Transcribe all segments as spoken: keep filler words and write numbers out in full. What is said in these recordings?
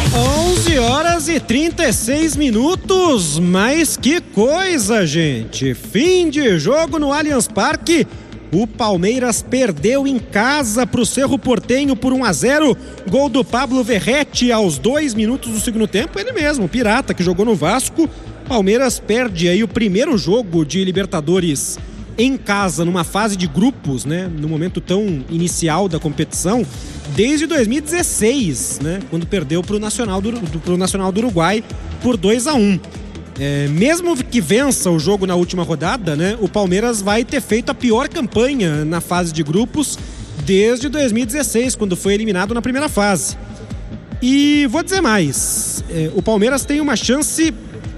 onze horas e trinta e seis minutos, mas que coisa, gente! Fim de jogo no Allianz Parque. O Palmeiras perdeu em casa para o Cerro Porteño por um a zero. Gol do Pablo Verratti aos dois minutos do segundo tempo. Ele mesmo, o Pirata, que jogou no Vasco. Palmeiras perde aí o primeiro jogo de Libertadores em casa, numa fase de grupos, né? No momento tão inicial da competição, desde dois mil e dezesseis, né? Quando perdeu para o Nacional do, pro Nacional do Uruguai por dois a um. É, mesmo que vença o jogo na última rodada, né, o Palmeiras vai ter feito a pior campanha na fase de grupos desde dois mil e dezesseis, quando foi eliminado na primeira fase. E vou dizer mais, é, o Palmeiras tem uma chance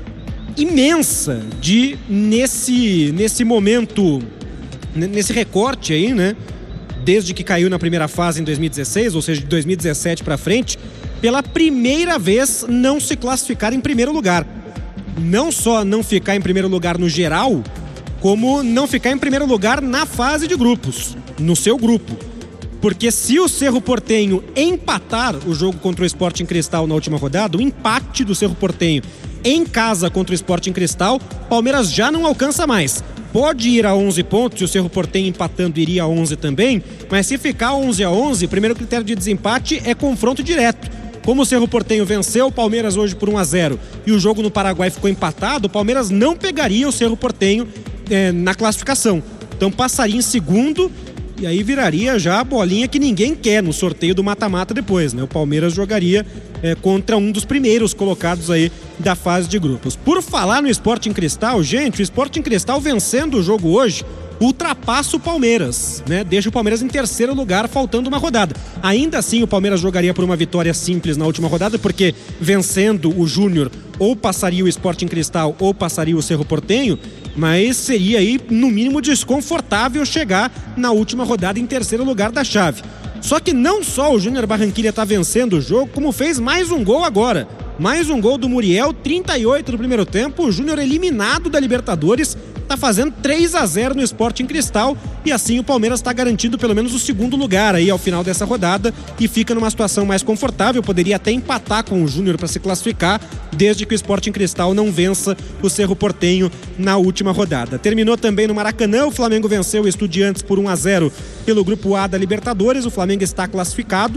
imensa de, nesse, nesse momento, nesse recorte aí, né, desde que caiu na primeira fase em dois mil e dezesseis, ou seja, de dois mil e dezessete para frente, pela primeira vez não se classificar em primeiro lugar. Não só não ficar em primeiro lugar no geral, como não ficar em primeiro lugar na fase de grupos, no seu grupo. Porque se o Cerro Porteño empatar o jogo contra o Sporting Cristal na última rodada, o empate do Cerro Porteño em casa contra o Sporting Cristal, Palmeiras já não alcança mais. Pode ir a onze pontos, e o Cerro Porteño empatando iria a onze também, mas se ficar onze a onze, o primeiro critério de desempate é confronto direto. Como o Cerro Porteño venceu o Palmeiras hoje por um a zero e o jogo no Paraguai ficou empatado, o Palmeiras não pegaria o Cerro Porteño é, na classificação. Então passaria em segundo e aí viraria já a bolinha que ninguém quer no sorteio do mata-mata depois, né? O Palmeiras jogaria é, contra um dos primeiros colocados aí da fase de grupos. Por falar no Sporting Cristal, gente, o Sporting Cristal vencendo o jogo hoje ultrapassa o Palmeiras, né? Deixa o Palmeiras em terceiro lugar, faltando uma rodada. Ainda assim, o Palmeiras jogaria por uma vitória simples na última rodada, porque vencendo o Júnior, ou passaria o Sporting Cristal, ou passaria o Cerro Porteño, mas seria aí, no mínimo, desconfortável chegar na última rodada em terceiro lugar da chave. Só que não só o Júnior Barranquilla está vencendo o jogo, como fez mais um gol agora. Mais um gol do Muriel, trinta e oito do primeiro tempo, o Júnior eliminado da Libertadores, está fazendo três a zero no Sporting Cristal e assim o Palmeiras está garantindo pelo menos o segundo lugar aí ao final dessa rodada e fica numa situação mais confortável, poderia até empatar com o Júnior para se classificar, desde que o Sporting Cristal não vença o Cerro Porteño na última rodada. Terminou também no Maracanã, o Flamengo venceu o Estudiantes por um a zero pelo Grupo A da Libertadores, o Flamengo está classificado.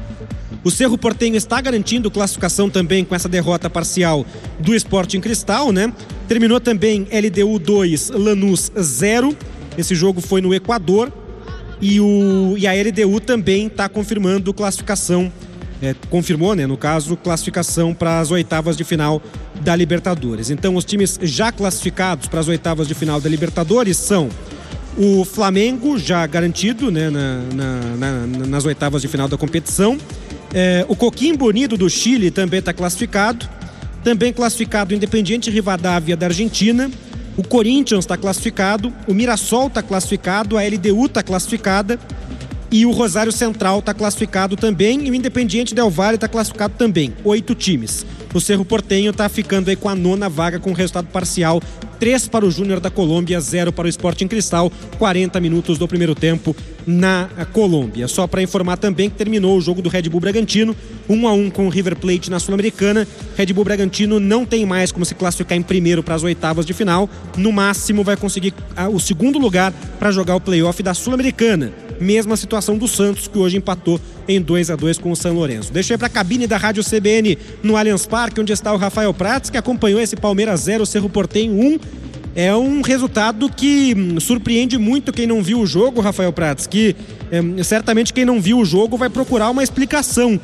O Cerro Porteño está garantindo classificação também com essa derrota parcial do Sporting Cristal, né? Terminou também L D U dois, Lanús zero. Esse jogo foi no Equador. E, o, e a L D U também está confirmando classificação, é, confirmou, né, no caso, classificação para as oitavas de final da Libertadores. Então, os times já classificados para as oitavas de final da Libertadores são o Flamengo, já garantido, né, na, na, na, nas oitavas de final da competição. É, o Coquimbo Unido do Chile também está classificado. Também classificado o Independiente Rivadavia da Argentina. O Corinthians está classificado. O Mirassol está classificado. A L D U está classificada. E o Rosário Central está classificado também. E o Independiente Del Valle está classificado também. Oito times. O Cerro Porteño está ficando aí com a nona vaga com resultado parcial. Três para o Júnior da Colômbia, zero para o Sporting Cristal. quarenta minutos do primeiro tempo na Colômbia. Só para informar também que terminou o jogo do Red Bull Bragantino, um a um com o River Plate na Sul-Americana. Red Bull Bragantino não tem mais como se classificar em primeiro para as oitavas de final. No máximo vai conseguir o segundo lugar para jogar o play-off da Sul-Americana. Mesma situação do Santos, que hoje empatou em dois a dois com o São Lourenço. Deixa eu ir para a cabine da Rádio C B N no Allianz Parque, onde está o Rafael Prats, que acompanhou esse Palmeiras zero, Cerro Porteño um. É um resultado que surpreende muito quem não viu o jogo, Rafael Prats, que é, certamente quem não viu o jogo vai procurar uma explicação